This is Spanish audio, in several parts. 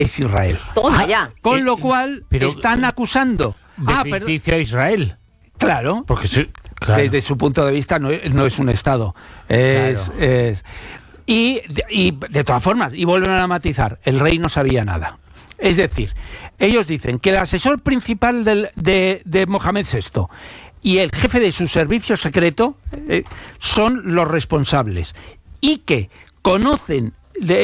es Israel. Toma ya. Con lo cual están acusando de ficticio a Israel. Claro, porque claro. Desde su punto de vista no es un Estado. Y de todas formas, y vuelven a matizar, el rey no sabía nada. Es decir, ellos dicen que el asesor principal de Mohamed VI y el jefe de su servicio secreto son los responsables y que conocen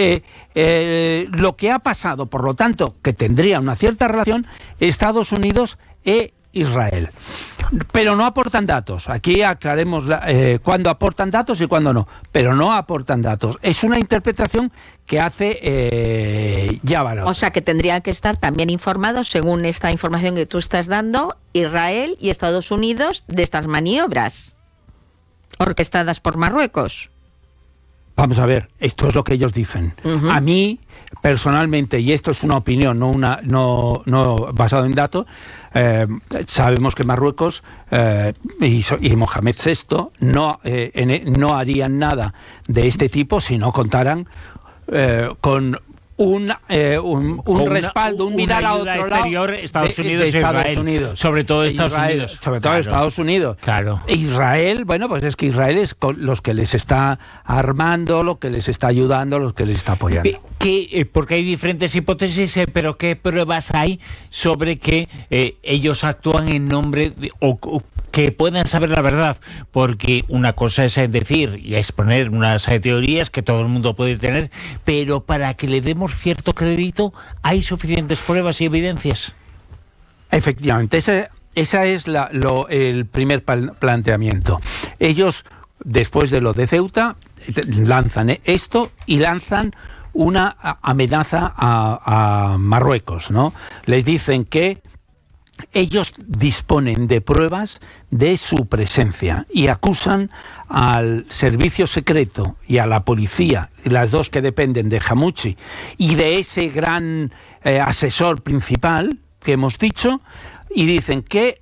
lo que ha pasado, por lo tanto, que tendría una cierta relación Estados Unidos e Israel. Pero no aportan datos. Aquí aclaremos cuándo aportan datos y cuándo no. Pero no aportan datos. Es una interpretación que hace Yávarro. O sea, que tendrían que estar también informados, según esta información que tú estás dando, Israel y Estados Unidos de estas maniobras orquestadas por Marruecos. Vamos a ver, esto es lo que ellos dicen. Uh-huh. A mí, personalmente, y esto es una opinión, no basado en datos, sabemos que Marruecos y Mohamed VI no harían nada de este tipo si no contaran con un respaldo, un mirar a otro exterior, lado Estados Unidos de y Israel, Estados Unidos. Sobre todo Estados Unidos. Sobre todo Estados Unidos. Claro. Israel, bueno, pues es que Israel es los que les está armando, lo que les está ayudando, los que les está apoyando. Porque hay diferentes hipótesis, pero ¿qué pruebas hay sobre que ellos actúan en nombre de, o que puedan saber la verdad? Porque una cosa es decir y exponer unas teorías que todo el mundo puede tener, pero para que le demos cierto crédito, ¿hay suficientes pruebas y evidencias? Efectivamente, esa es el primer planteamiento. Ellos, después de lo de Ceuta, lanzan esto y lanzan una amenaza a Marruecos, ¿no? Les dicen que ellos disponen de pruebas de su presencia y acusan al servicio secreto y a la policía, las dos que dependen de Hamouchi, y de ese gran asesor principal que hemos dicho, y dicen que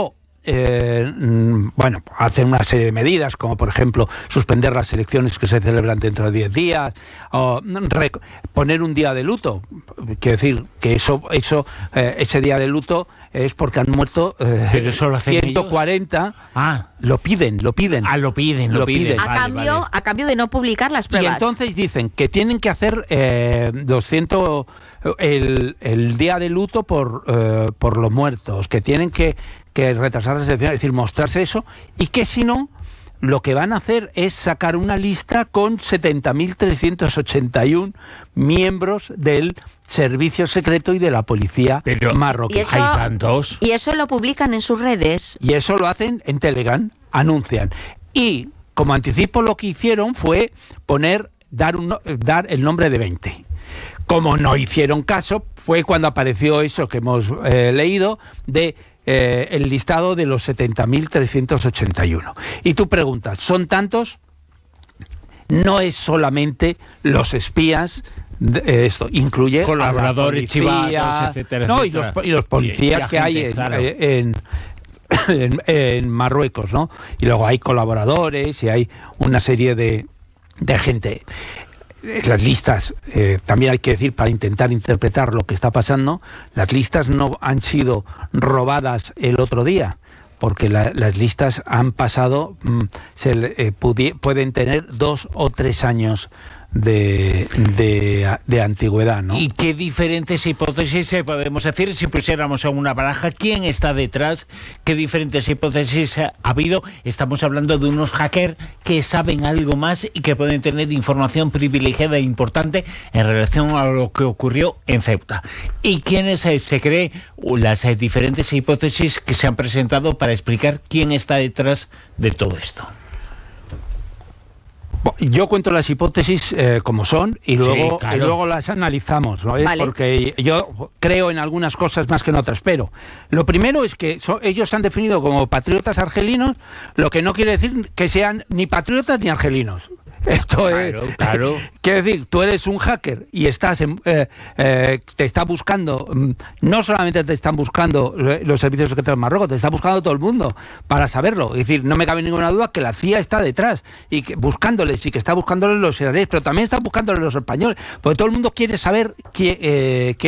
hacen una serie de medidas, como por ejemplo suspender las elecciones que se celebran dentro de 10 días, o poner un día de luto. Quiero decir que ese día de luto es porque han muerto 140. Lo piden. Lo piden. A cambio de no publicar las pruebas. Y entonces dicen que tienen que hacer 200 el día de luto por los muertos, que tienen que retrasar las elecciones, es decir, mostrarse eso, y que si no, lo que van a hacer es sacar una lista con 70.381 miembros del servicio secreto y de la policía marroquí. Hay tantos. Y eso lo publican en sus redes. Y eso lo hacen en Telegram, anuncian. Y como anticipo, lo que hicieron fue dar el nombre de 20. Como no hicieron caso, fue cuando apareció eso que hemos leído de el listado de los 70.381. Y tú preguntas, ¿son tantos? No es solamente los espías, esto incluye colaboradores, chivatos, etcétera, no, etcétera. Y los policías que hay en Marruecos, ¿no? Y luego hay colaboradores y hay una serie de gente. Las listas, también hay que decir, para intentar interpretar lo que está pasando, las listas no han sido robadas el otro día, porque las listas han pasado, pueden tener 2 o 3 años de antigüedad, ¿no? ¿Y qué diferentes hipótesis podemos decir si pusiéramos en una baraja quién está detrás? ¿Qué diferentes hipótesis ha habido? Estamos hablando de unos hackers que saben algo más y que pueden tener información privilegiada e importante en relación a lo que ocurrió en Ceuta. ¿Y quiénes se cree las diferentes hipótesis que se han presentado para explicar quién está detrás de todo esto? Yo cuento las hipótesis como son y luego las analizamos, ¿no? Vale. Porque yo creo en algunas cosas más que en otras, pero lo primero es que ellos se han definido como patriotas argelinos, lo que no quiere decir que sean ni patriotas ni argelinos. Esto Claro, es, claro. quiero decir, tú eres un hacker y estás te está buscando, no solamente te están buscando los servicios secretos de Marruecos, te está buscando todo el mundo para saberlo. Es decir, no me cabe ninguna duda que la CIA está detrás y que buscándoles, y que está buscándoles los iraníes, pero también está buscándoles los españoles, porque todo el mundo quiere saber qué